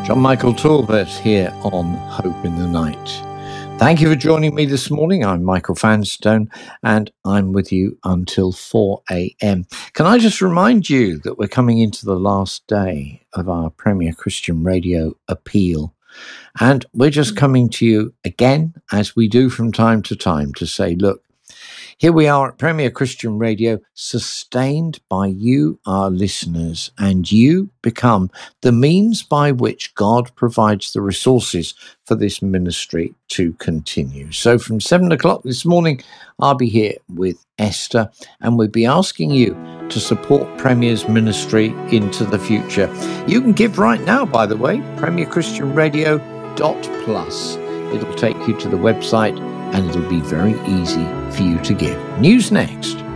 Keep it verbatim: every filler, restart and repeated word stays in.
John Michael Talbot here on Hope in the Night. Thank you for joining me this morning. I'm Michael Vanstone and I'm with you until four a.m. Can I just remind you that we're coming into the last day of our Premier Christian Radio appeal, and we're just coming to you again, as we do from time to time, to say, look, here we are at Premier Christian Radio, sustained by you, our listeners, and you become the means by which God provides the resources for this ministry to continue. So from seven o'clock this morning, I'll be here with Esther, and we'll be asking you to support Premier's ministry into the future. You can give right now, by the way, premier christian radio dot plus. It'll take you to the website, and it'll be very easy for you to give. News next.